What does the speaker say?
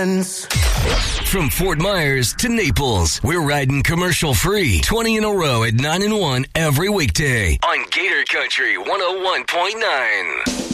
friends. From Fort Myers to Naples, we're riding commercial free 20 in a row at 9 and 1 every weekday on Gator Country 101.9.